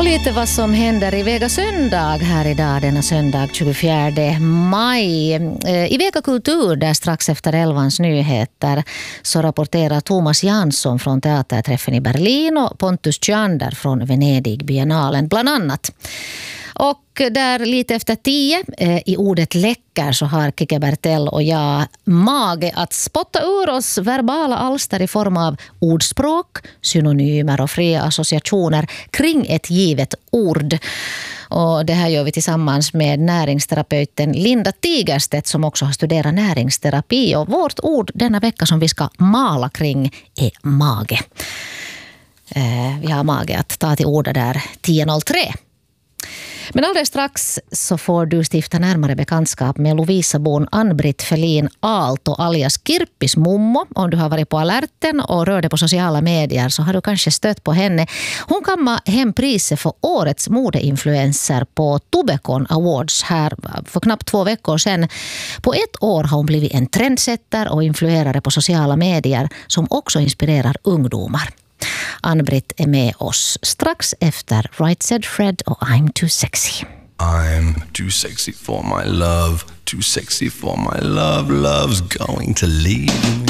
Och lite vad som händer i Vega söndag här idag, denna söndag 24 maj. I Vega kultur, där strax efter 11:s nyheter, så rapporterar Thomas Jansson från teaterträffen i Berlin och Pontus Tjander från Venedig Biennalen bland annat. Och där lite efter 10 i ordet läcker så har Kike Bertell och jag mage att spotta ur oss verbala alster i form av ordspråk, synonymer och fria associationer kring ett givet ord. Och det här gör vi tillsammans med näringsterapeuten Linda Tigerstedt som också har studerat näringsterapi. Och vårt ord denna vecka som vi ska mala kring är mage. Vi har mage att ta till ordet där 10.03. Men alldeles strax så får du stifta närmare bekantskap med Lovisabon Ann-Britt Felin Aalto alias Kirppis mummo. Om du har varit på alerten och rör dig på sociala medier så har du kanske stött på henne. Hon kammade hem priset för årets modeinfluencer på Tubecon Awards här för knappt 2 veckor sedan. På ett år har hon blivit en trendsetter och influerare på sociala medier som också inspirerar ungdomar. Ann-Britt är med oss strax efter Right Said Fred och I'm Too Sexy. I'm too sexy for my love, too sexy for my love, love's going to leave me.